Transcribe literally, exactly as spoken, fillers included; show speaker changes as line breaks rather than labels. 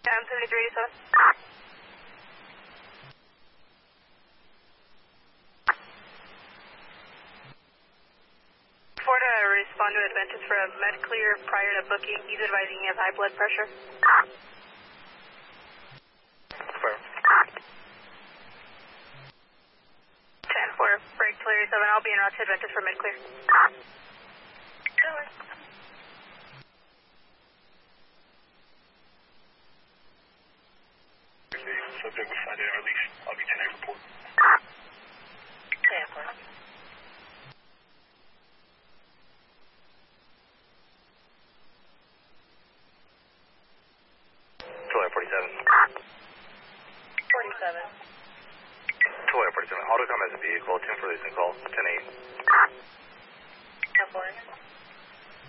M seventy-three eighty-seven. Ford, uh, respond to Adventist for a med clear prior to booking. He's advising he has high blood pressure. ten four, break clear eighty-seven. I'll be en route to Adventist for med clear.
Subject was signed in release. I'll be ten eight report.
ten four.
twelve forty-seven.
forty-seven.
twelve forty-seven. Auto come as a vehicle. ten for listen call. ten eight.